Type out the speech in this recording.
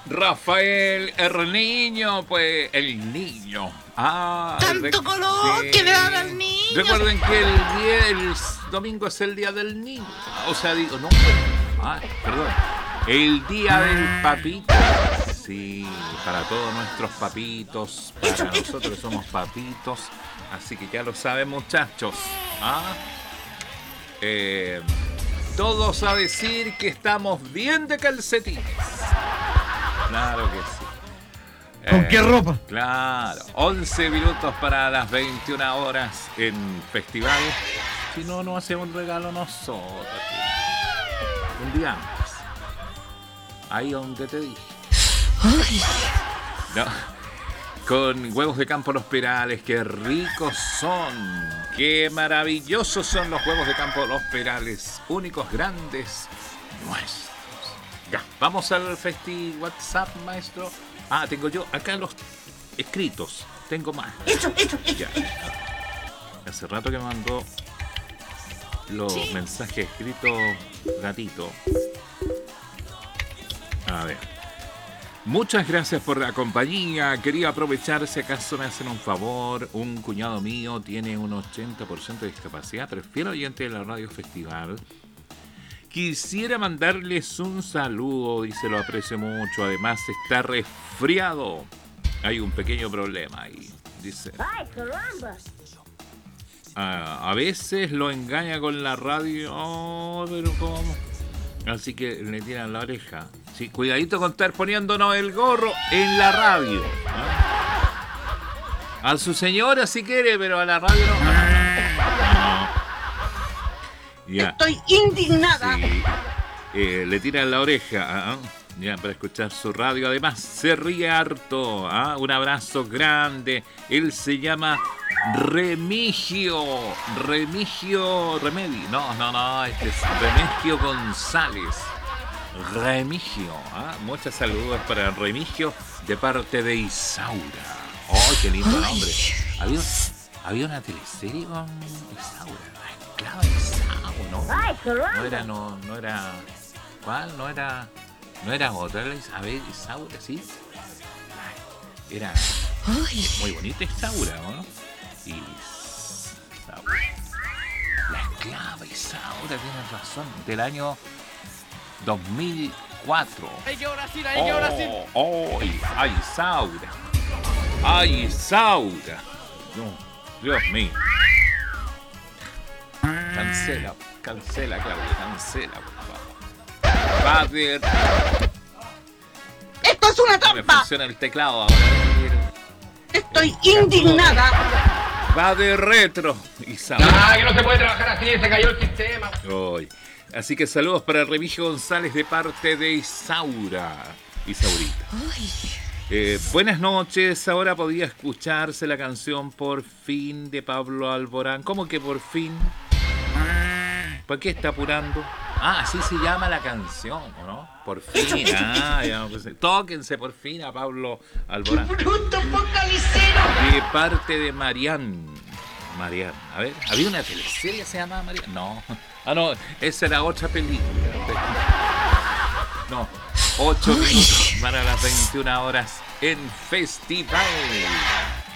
Rafael, el niño, pues, el niño. Tanto color sí. que le dan al niño. Recuerden que el domingo es el día del niño. O sea, digo, no. Perdón. El día del papito. Sí, para todos nuestros papitos. Para nosotros que somos papitos. Así que ya lo saben, muchachos. Todos a decir que estamos bien de calcetines. Claro que sí. ¿Con qué ropa? Claro. 11 minutos para las 21 horas en festival. Si no, no hacemos un regalo nosotros. Un día antes. Ahí donde te dije. No. Con huevos de campo Los Perales. ¡Qué ricos son! ¡Qué maravillosos son los huevos de campo Los Perales! Únicos, grandes, nuestros. Ya, vamos al festi WhatsApp, maestro. Tengo yo acá los escritos. Tengo más. Eso. Ya. Hace rato que me mandó los mensajes escritos gatito. A ver. Muchas gracias por la compañía. Quería aprovechar si acaso me hacen un favor. Un cuñado mío tiene un 80% de discapacidad, pero es fiel oyente de la Radio Festival. Quisiera mandarles un saludo y se lo aprecio mucho. Además está resfriado. Hay un pequeño problema ahí. Dice. ¡Ay, caramba! A veces lo engaña con la radio. Pero ¿cómo? Así que le tiran la oreja. Sí, cuidadito con estar poniéndonos el gorro en la radio. A su señora si quiere, pero a la radio no. Ya. Estoy indignada. Sí. Le tiran la oreja. Ya, para escuchar su radio. Además, se ríe harto. Un abrazo grande. Él se llama Remigio. Remedi. No. Este es Remigio González. Remigio. Muchos saludos para Remigio de parte de Isaura. ¡Oh, qué lindo nombre! Había una teleserie con Isaura. La esclava de Isaura, ¿no? ¡Ay, caramba! No era. ¿Cuál? No era otra. A ver, Isaura, sí. Era muy bonita Isaura, ¿no? Isaura. La esclava Isaura, tienes razón. Del año 2004. ¡Hay que Brasil! ¡Ay, Isaura! ¡Ay, Isaura! No, Dios mío. Cancela, Claudia, cancela, por favor. Padre. ¡Esto es una No me trampa! funciona el teclado ahora. Estoy indignada. Va de retro, Isaura. Que no se puede trabajar así, se cayó el sistema. Hoy. Así que saludos para Remigio González de parte de Isaurita. Buenas noches. Ahora podía escucharse la canción Por fin de Pablo Alborán. ¿Cómo que por fin? ¿Por qué está apurando? Así se llama la canción, ¿no? Por fin. Ya, pues, tóquense por fin a Pablo Alborán. ¡Bruto focalicero! De parte de Marian. A ver, ¿había una teleserie que se llamaba Marian? No. No, esa era otra película. No, 8 minutos para las 21 horas en Festival.